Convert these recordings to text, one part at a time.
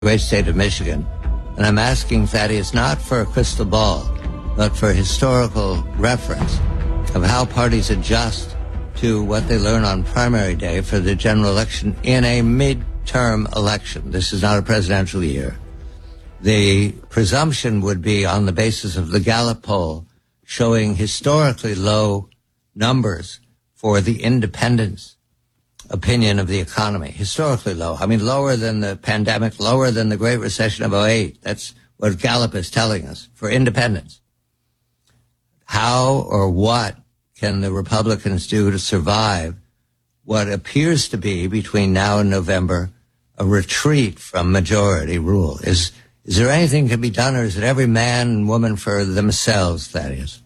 great state of Michigan. And I'm asking Thaddeus not for a crystal ball, but for historical reference of how parties adjust to what they learn on primary day for the general election in a midterm election. This is not a presidential year. The presumption would be on the basis of the Gallup poll showing historically low numbers for the independence opinion of the economy. Historically low. I mean, lower than the pandemic, lower than the Great Recession of '08. That's what Gallup is telling us for independence. How or what can the Republicans do to survive what appears to be, between now and November, a retreat from majority rule? Is there anything can be done, or is it every man and woman for themselves, Thaddeus?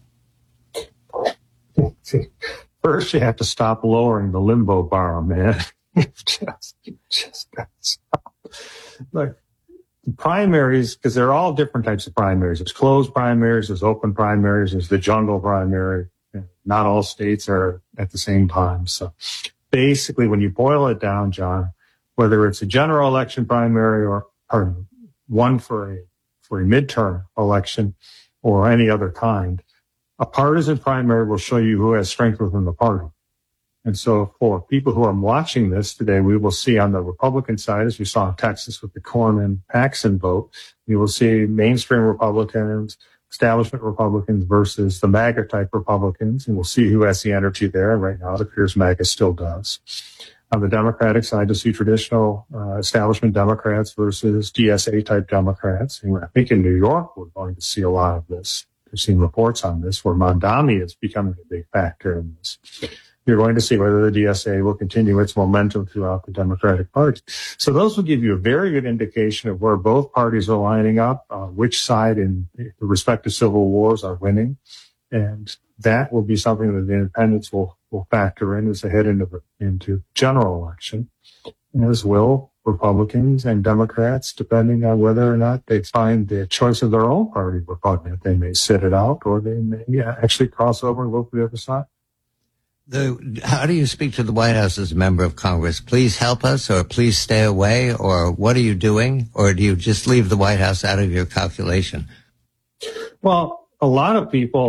First, you have to stop lowering the limbo bar, man. just gotta stop. Look, primaries, because they're all different types of primaries. There's closed primaries, there's open primaries, there's the jungle primary. Not all states are at the same time. So basically, when you boil it down, John, whether it's a general election primary or one for a midterm election or any other kind, a partisan primary will show you who has strength within the party. And so for people who are watching this today, we will see on the Republican side, as we saw in Texas with the Cornyn-Paxson vote, we will see mainstream Republicans, establishment Republicans versus the MAGA-type Republicans, and we'll see who has the energy there. And right now it appears MAGA still does. On the Democratic side, you'll see traditional establishment Democrats versus DSA-type Democrats. And I think in New York, we're going to see a lot of this. We've seen reports on this where Mamdani is becoming a big factor in this. You're going to see whether the DSA will continue its momentum throughout the Democratic Party. So those will give you a very good indication of where both parties are lining up, which side in the respective civil wars are winning. And that will be something that the independents will factor in as they head into general election, as will Republicans and Democrats, depending on whether or not they find the choice of their own party repugnant. They may sit it out, or they may actually cross over and vote for the other side. How do you speak to the White House as a member of Congress? Please help us, or please stay away, or what are you doing? Or do you just leave the White House out of your calculation? Well, a lot of people,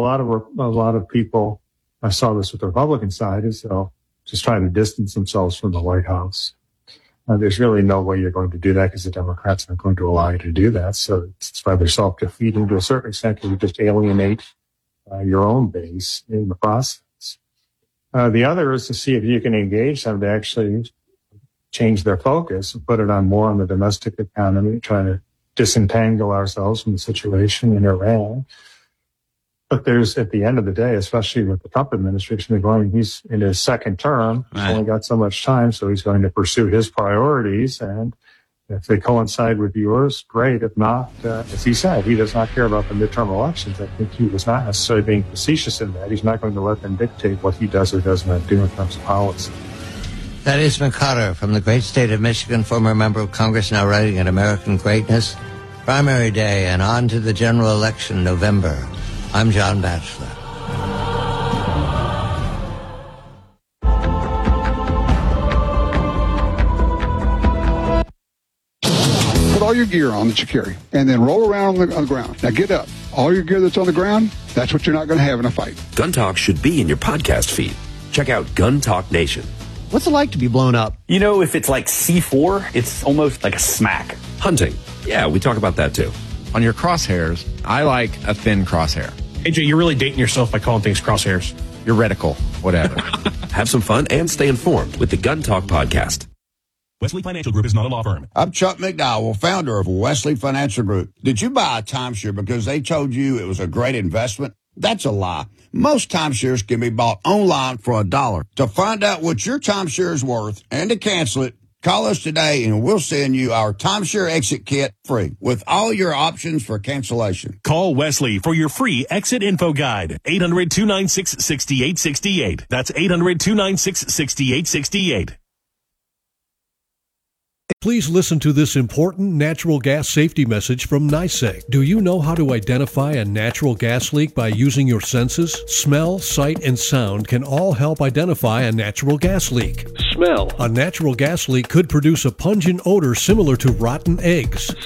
I saw this with the Republican side, is they'll just try to distance themselves from the White House. There's really no way you're going to do that because the Democrats aren't going to allow you to do that. So it's rather self-defeating to a certain extent, because you just alienate your own base in the process. The other is to see if you can engage them to actually change their focus and put it on more on the domestic economy, trying to disentangle ourselves from the situation in Iran. But there's, at the end of the day, especially with the Trump administration, he's in his second term. He's only got so much time, so he's going to pursue his priorities. And if they coincide with yours, great. If not, as he said, he does not care about the midterm elections. I think he was not necessarily being facetious in that. He's not going to let them dictate what he does or does not do in terms of policy. That is McCutter from the great state of Michigan, former member of Congress, now writing at American Greatness. Primary day and on to the general election, November. I'm John Batchelor. Put all your gear on that you carry, and then roll around on the ground. Now get up. All your gear that's on the ground, that's what you're not going to have in a fight. Gun Talk should be in your podcast feed. Check out Gun Talk Nation. What's it like to be blown up? You know, if it's like C4, it's almost like a smack. Hunting. Yeah, we talk about that too. On your crosshairs, I like a thin crosshair. AJ, you're really dating yourself by calling things crosshairs. Your reticle, whatever. Have some fun and stay informed with the Gun Talk podcast. Wesley Financial Group is not a law firm. I'm Chuck McDowell, founder of Wesley Financial Group. Did you buy a timeshare because they told you it was a great investment? That's a lie. Most timeshares can be bought online for $1. To find out what your timeshare is worth and to cancel it, call us today and we'll send you our timeshare exit kit free with all your options for cancellation. Call Wesley for your free exit info guide. 800-296-6868. That's 800-296-6868. Please listen to this important natural gas safety message from NYSEG. Do you know how to identify a natural gas leak by using your senses? Smell, sight, and sound can all help identify a natural gas leak. Smell. A natural gas leak could produce a pungent odor similar to rotten eggs.